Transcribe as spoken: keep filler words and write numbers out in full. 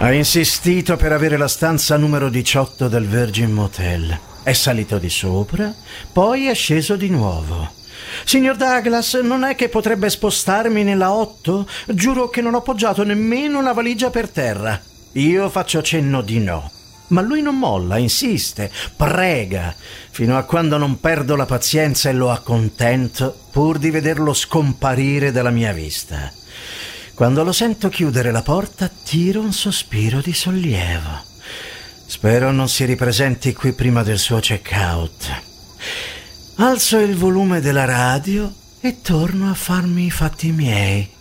Ha insistito per avere la stanza numero diciotto del Virgin Motel. È salito di sopra, poi è sceso di nuovo. Signor Douglas, non è che potrebbe spostarmi nella otto? Giuro che non ho poggiato nemmeno una valigia per terra. Io faccio cenno di no. Ma lui non molla, insiste, prega, fino a quando non perdo la pazienza e lo accontento, pur di vederlo scomparire dalla mia vista. Quando lo sento chiudere la porta, tiro un sospiro di sollievo. Spero non si ripresenti qui prima del suo check-out. Alzo il volume della radio e torno a farmi i fatti miei.